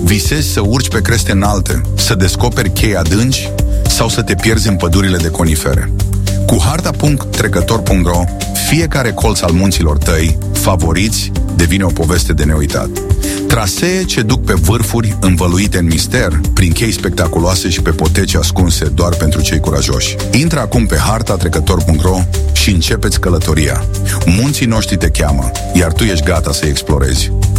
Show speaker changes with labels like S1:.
S1: Visezi să urci pe creste înalte, să descoperi chei adânci sau să te pierzi în pădurile de conifere. Cu harta.trecător.ro, fiecare colț al munților tăi, favoriți, devine o poveste de neuitat. Trasee ce duc pe vârfuri învăluite în mister, prin chei spectaculoase și pe poteci ascunse doar pentru cei curajoși. Intră acum pe hartatrecător.ro și începeți călătoria. Munții noștri te cheamă, iar tu ești gata să-i explorezi.